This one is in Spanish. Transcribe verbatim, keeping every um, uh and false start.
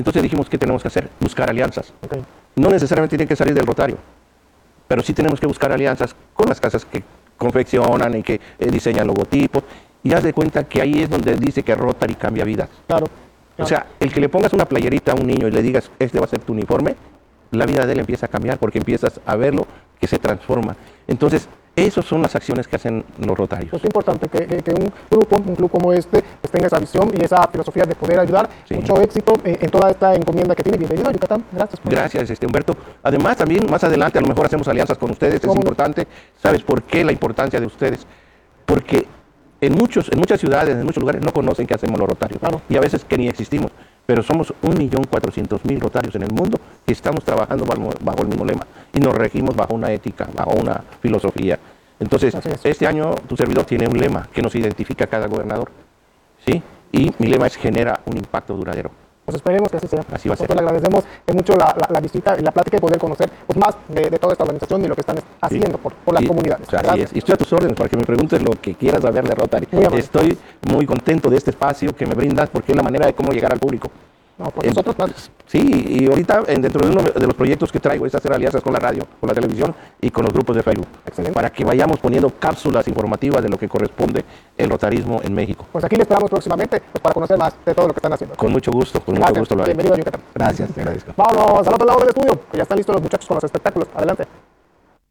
Entonces dijimos, ¿qué tenemos que hacer? Buscar alianzas. Okay. No necesariamente tienen que salir del Rotario, pero sí tenemos que buscar alianzas con las casas que confeccionan y que eh, diseñan logotipos. Y haz de cuenta que ahí es donde dice que Rotary cambia vidas. Claro, claro. O sea, el que le pongas una playerita a un niño y le digas, este va a ser tu uniforme, la vida de él empieza a cambiar porque empiezas a verlo que se transforma. Entonces, esas son las acciones que hacen los Rotarios. Pues es importante que, que, que un grupo, un club como este, pues tenga esa visión y esa filosofía de poder ayudar. Sí. Mucho éxito en, en toda esta encomienda que tiene. Bienvenido a Yucatán. Gracias. Por Gracias, este, Humberto. Además, también más adelante a lo mejor hacemos alianzas con ustedes. Es importante. ¿Sabes por qué la importancia de ustedes? Porque en, muchos, en muchas ciudades, en muchos lugares no conocen qué hacemos los Rotarios. Claro. Y a veces que ni existimos. Pero somos un millón cuatrocientos mil Rotarios en el mundo que estamos trabajando bajo, bajo el mismo lema. Y nos regimos bajo una ética, bajo una filosofía. Entonces, este año tu servidor tiene un lema que nos identifica a cada gobernador, ¿sí? Y mi lema es genera un impacto duradero. Pues esperemos que así sea. Así va a ser. Nosotros le agradecemos mucho la, la, la visita y la plática y poder conocer pues, más de, de toda esta organización y lo que están haciendo sí. por, por las sí. comunidades. O sea, así es. Y estoy a tus órdenes para que me preguntes lo que quieras saber de Rotary. Muy estoy muy contento de este espacio que me brindas porque es la manera de cómo llegar al público. No, por nosotros, claro. Sí, y ahorita dentro de uno de los proyectos que traigo es hacer alianzas con la radio, con la televisión y con los grupos de Facebook. Excelente. Para que vayamos poniendo cápsulas informativas de lo que corresponde el rotarismo en México. Pues aquí le esperamos próximamente pues, para conocer más de todo lo que están haciendo. Con mucho gusto, con Gracias. mucho gusto lo haré. Bienvenido a Yucatán. Gracias, te agradezco. Vámonos al otro lado del estudio, que ya están listos los muchachos con los espectáculos. Adelante.